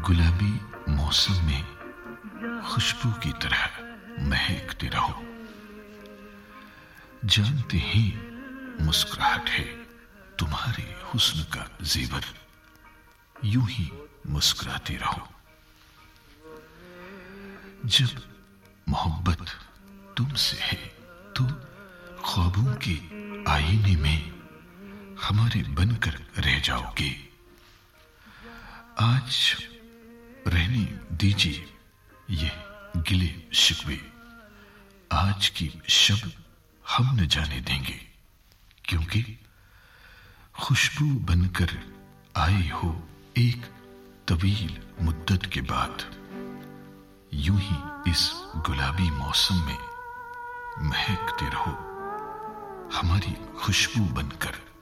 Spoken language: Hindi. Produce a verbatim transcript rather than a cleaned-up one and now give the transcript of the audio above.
गुलाबी मौसम में खुशबू की तरह महकते रहो। जानते ही मुस्कुराहट है तुम्हारे हुस्न का जेवर, यूं ही मुस्कुराते रहो। जब मोहब्बत तुमसे है तो ख्वाबों के आईने में हमारे बनकर रह जाओगे। आज रहने दीजिए ये गिले शिकवे, आज की शब हम न जाने देंगे, क्योंकि खुशबू बनकर आए हो एक तवील मुद्दत के बाद। यूं ही इस गुलाबी मौसम में महकते रहो हमारी खुशबू बनकर।